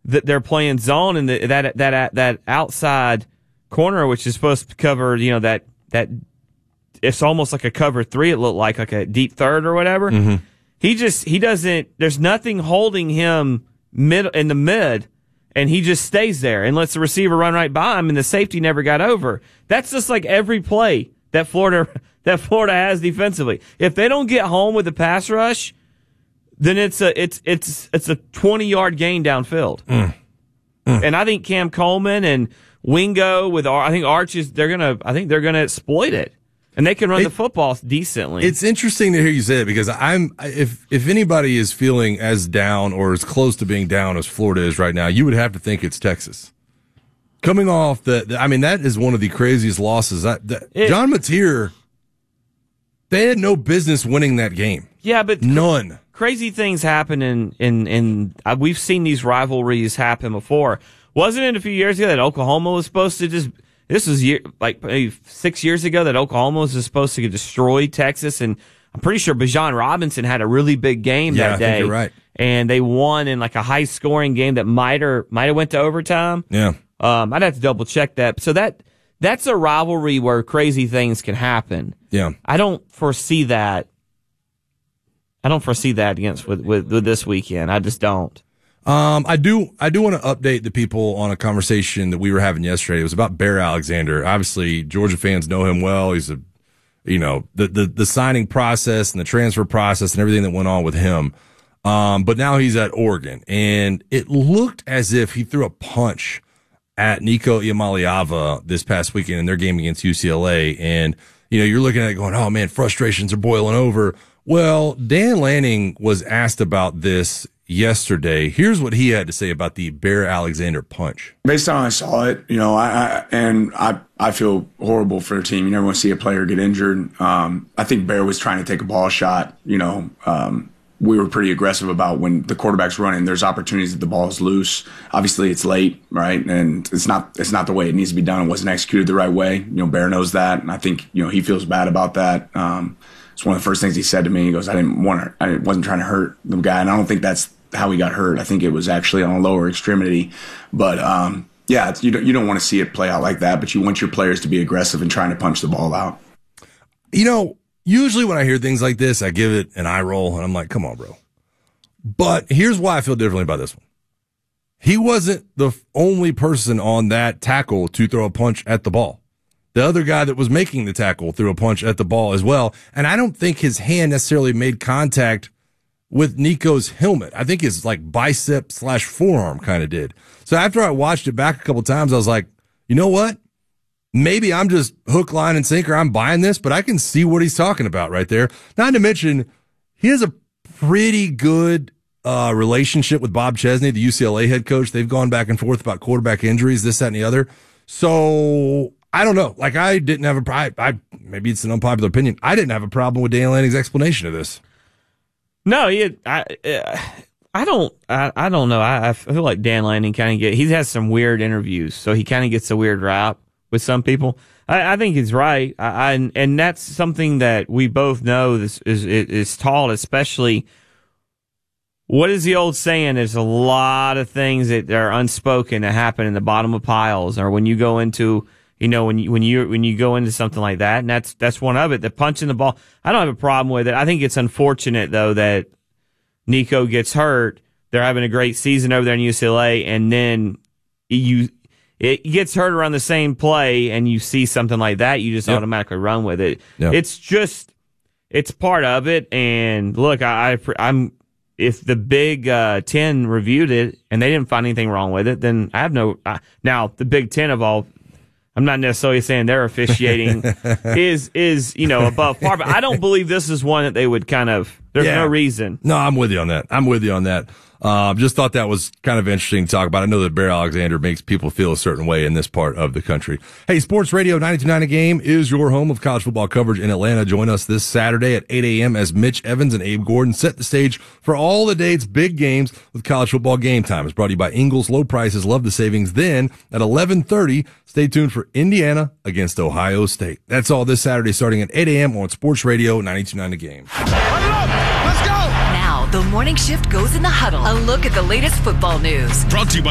that they're playing zone and that outside corner, which is supposed to cover, that it's almost like a cover 3. It looked like a deep third or whatever. Mm-hmm. He doesn't. There's nothing holding him in the mid, and he just stays there and lets the receiver run right by him, and the safety never got over. That's just like every play that Florida has defensively. If they don't get home with the pass rush, then it's a 20-yard gain downfield. And I think Cam Coleman and Wingo I think Arch they're gonna exploit it. And they can run the football decently. It's interesting to hear you say it because if anybody is feeling as down or as close to being down as Florida is right now, you would have to think it's Texas. Coming off that is one of the craziest losses. John Mateer, they had no business winning that game. Yeah, but none. Crazy things happen in we've seen these rivalries happen before. Wasn't it a few years ago that Oklahoma was supposed to this was maybe 6 years ago that Oklahoma was supposed to destroy Texas, and I'm pretty sure Bijan Robinson had a really big game that day. I think you're right. And they won in like a high scoring game that might have went to overtime. Yeah. I'd have to double check that. So that's a rivalry where crazy things can happen. Yeah. I don't foresee that against with this weekend. I just don't. I do want to update the people on a conversation that we were having yesterday. It was about Bear Alexander. Obviously, Georgia fans know him well. He's the signing process and the transfer process and everything that went on with him. But now he's at Oregon, and it looked as if he threw a punch at Nico Iamaleava this past weekend in their game against UCLA. And, you're looking at it going, oh man, frustrations are boiling over. Well, Dan Lanning was asked about this yesterday. Here's what he had to say about the Bear Alexander punch. Based on how I saw it, I feel horrible for the team. You never want to see a player get injured. I think Bear was trying to take a ball shot. We were pretty aggressive about when the quarterback's running. There's opportunities that the ball is loose. Obviously, it's late, right? And it's not the way it needs to be done. It wasn't executed the right way. Bear knows that, and I think he feels bad about that. It's one of the first things he said to me. He goes, I wasn't trying to hurt the guy, and I don't think that's how he got hurt. I think it was actually on a lower extremity. But you don't want to see it play out like that. But you want your players to be aggressive and trying to punch the ball out. Usually when I hear things like this, I give it an eye roll, and I'm like, come on, bro. But here's why I feel differently about this one. He wasn't the only person on that tackle to throw a punch at the ball. The other guy that was making the tackle threw a punch at the ball as well. And I don't think his hand necessarily made contact with Nico's helmet. I think his bicep/forearm kind of did. So after I watched it back a couple times, I was like, you know what? Maybe I'm just hook, line, and sinker. I'm buying this, but I can see what he's talking about right there. Not to mention, he has a pretty good relationship with Bob Chesney, the UCLA head coach. They've gone back and forth about quarterback injuries, this, that, and the other. So I don't know. I didn't have maybe it's an unpopular opinion. I didn't have a problem with Dan Lanning's explanation of this. No, I don't know. I feel like Dan Lanning he has some weird interviews, so he kind of gets a weird rap with some people. I think he's right. And that's something that we both know is taught, especially. What is the old saying? There's a lot of things that are unspoken that happen in the bottom of piles, or when you go into, when you go into something like that, and that's one of it. The punching the ball. I don't have a problem with it. I think it's unfortunate though that Nico gets hurt. They're having a great season over there in UCLA, and then it gets hurt around the same play, and you see something like that, you just automatically run with it. Yep. It's part of it. And look, I'm if the Big Ten reviewed it and they didn't find anything wrong with it, then I have now the Big Ten of all. I'm not necessarily saying their officiating is above par, but I don't believe this is one that they would there's no reason. No, I'm with you on that. Just thought that was kind of interesting to talk about. I know that Bear Alexander makes people feel a certain way in this part of the country. Hey, Sports Radio 92.9 A Game is your home of college football coverage in Atlanta. Join us this Saturday at 8 a.m. as Mitch Evans and Abe Gordon set the stage for all the date's big games with college football Game Time. It's brought to you by Ingles. Low prices, love the savings. Then at 11:30, stay tuned for Indiana against Ohio State. That's all this Saturday starting at 8 a.m. on Sports Radio 92.9 A Game. Let's go! Now, the morning shift goes in the huddle. A look at the latest football news. Brought to you by